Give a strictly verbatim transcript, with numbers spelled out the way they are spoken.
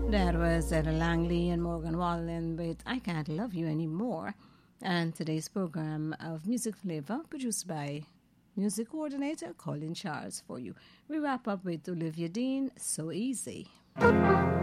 That was Etta Langley and Morgan Wallen with I Can't Love You Anymore. And today's program of Music Flavor, produced by music coordinator Colin Charles for you. We wrap up with Olivia Dean, So Easy.